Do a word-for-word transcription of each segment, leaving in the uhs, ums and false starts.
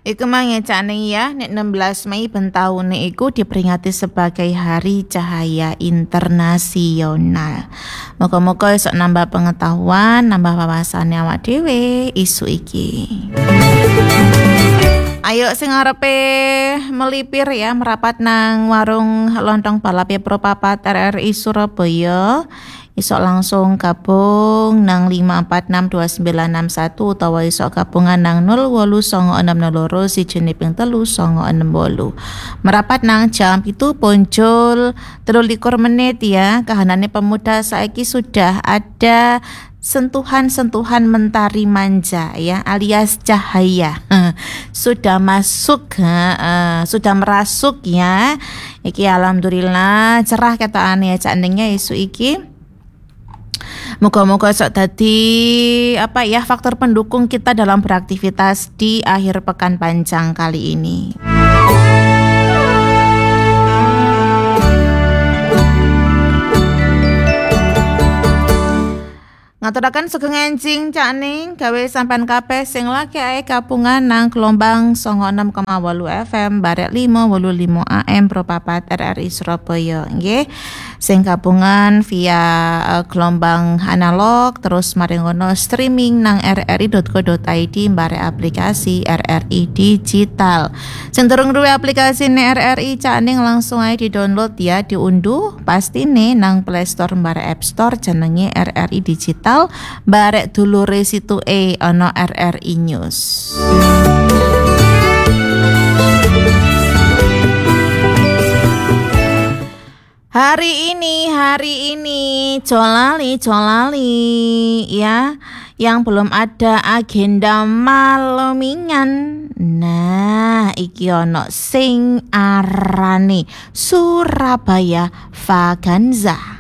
Iku mang ya Cak Ning ya, nek enam belas Mei ben taune iku diperingati sebagai Hari Cahaya Internasional. Moga-moga esok nambah pengetahuan, nambah wawasannya awak dhewe isu iki. Ayo sing arepe melipir ya merapat nang warung lontong balap ya Pro Papat R R I Surabaya. Isok langsung gabung nang lima empat enam dua sembilan enam satu utawa isok gabungan nang nol wolu songo enam nol loro siji ping telu songo enam wolu. Merapat nang jam itu ponjol telu likur menit ya. Kahanane pemuda saiki sudah ada sentuhan-sentuhan mentari manja ya alias cahaya. Sudah masuk uh, sudah merasuk ya. Iki alhamdulillah cerah ketokane ya Cak Ning ya isu iki. Moga-moga sok dadi apa ya faktor pendukung kita dalam beraktivitas di akhir pekan panjang kali ini. Ngaturaken sugeng enjing Cak Ning gawe sampean kabeh sing lagi ae gabungan nang gelombang songo enam koma wolu F M barek lima wolu lima A M Pro Papat R R I Surabaya nggih. Sing gabungan via uh, gelombang analog terus mari ngono streaming nang r r i dot co dot i d barek aplikasi R R I digital. Sing durung duwe aplikasi ne R R I Cak Ning langsung ae di-download ya, diunduh pastine nang Play Store barek App Store jenenge R R I digital. Barek dulure situ e ana R R I News. Hari ini, hari ini jolali, jolali ya. Yang belum ada agenda malomingan. Nah, iki ono sing arane Surabaya Vaganza.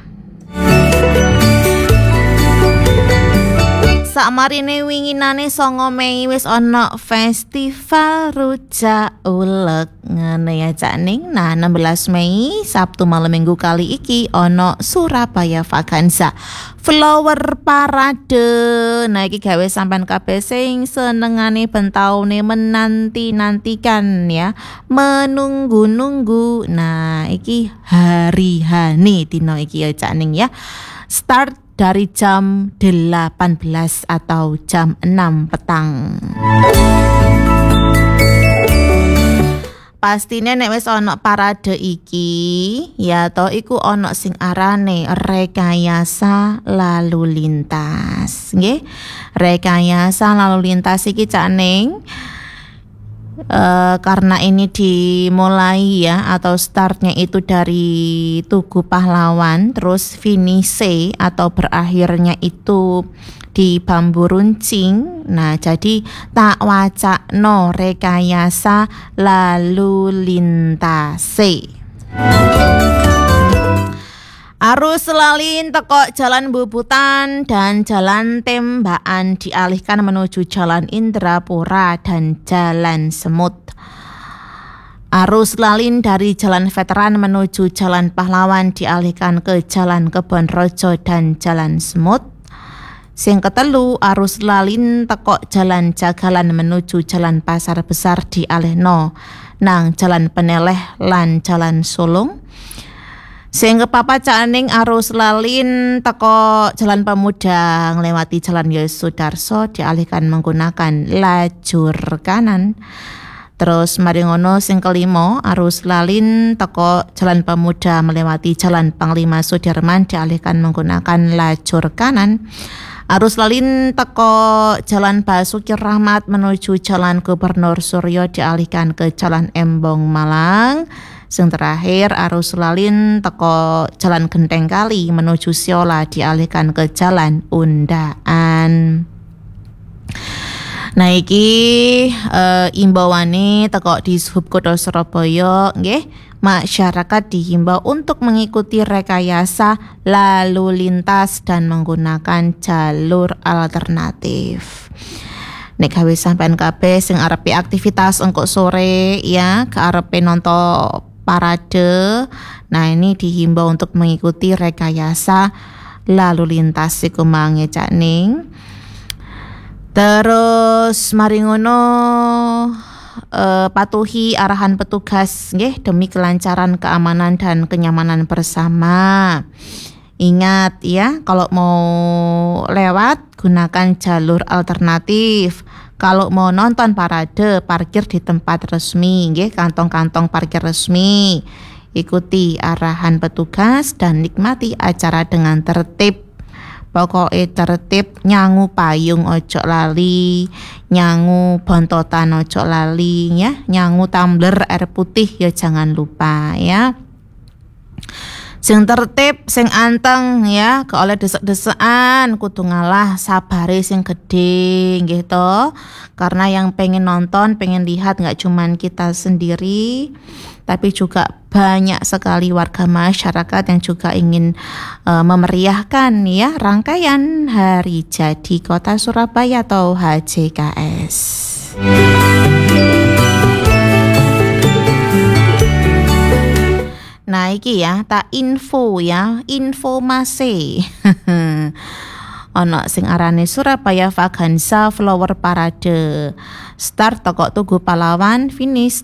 Sakmarine winginane songo Mei wis ana festival rujak ulek ngene ya Cak Ning. Nah enam belas Mei Sabtu malam Minggu kali iki ana Surabaya Vaganza Flower Parade. Nah iki gawe sampean kabeh sing senengane bentaune menanti-nantikan ya, menunggu-nunggu. Nah iki hari-hani dina iki ya Cak Ning ya. Start dari jam delapan belas atau jam enam petang. Pastine nek wis ana parade iki ya to iku ana sing arane rekayasa lalu lintas nggih. Rekayasa lalu lintas iki Cak Ning Uh, karena ini dimulai ya atau startnya itu dari Tugu Pahlawan terus finise atau berakhirnya itu di Bambu Runcing. Nah jadi tak wacakno rekayasa lalu lintase. Arus lalin teko Jalan Bubutan dan Jalan Tembakan dialihkan menuju Jalan Indrapura dan Jalan Semut. Arus lalin dari Jalan Veteran menuju Jalan Pahlawan dialihkan ke Jalan Kebonrojo dan Jalan Semut. Sing ketelu arus lalin teko Jalan Jagalan menuju Jalan Pasar Besar dialihno nang Jalan Peneleh lan Jalan Solong. Sing kepapat Cak Ning arus lalin teko Jalan Pemuda nglewati Jalan Yosudarso dialihkan menggunakan lajur kanan. Terus mari ngono sing kelima arus lalin teko Jalan Pemuda melewati Jalan Panglima Sudirman dialihkan menggunakan lajur kanan. Arus lalin teko Jalan Basuki Rahmat menuju Jalan Gubernur Suryo dialihkan ke Jalan Embong Malang. Sing terakhir arus lalin teko Jalan Genteng Kali menuju Siola dialihkan ke Jalan Undaan. Nah iki uh, imbauane teko di Sub Kota Surabaya nggih. Masyarakat dihimbau untuk mengikuti rekayasa lalu lintas dan menggunakan jalur alternatif. Nek gawe sampean kabeh sing arepe aktivitas engko sore ya, karepe nonton parade. Nah, ini dihimbau untuk mengikuti rekayasa lalu lintas iku mang Cak Ning. Terus mari ngono eh, patuhi arahan petugas nggih demi kelancaran, keamanan dan kenyamanan bersama. Ingat ya, kalau mau lewat gunakan jalur alternatif. Kalau mau nonton parade, parkir di tempat resmi, nggih, kantong-kantong parkir resmi. Ikuti arahan petugas dan nikmati acara dengan tertib. Pokoknya tertib, nyangu payung ojo lali, nyangu bontotan ojo lali ya, nyangu tumbler air putih ya jangan lupa ya. Sing tertib, sing anteng ya, ke oleh desek-desekan kudu ngalah sabare sing gede gitu. Karena yang pengen nonton, pengen lihat nggak cuman kita sendiri, tapi juga banyak sekali warga masyarakat yang juga ingin uh, memeriahkan ya rangkaian Hari Jadi Kota Surabaya atau H J K S. Nah iki ya, tak info ya, informasi. Ono sing arane Surabaya Vaganza Flower Parade. Start toko Tugu Pahlawan, finish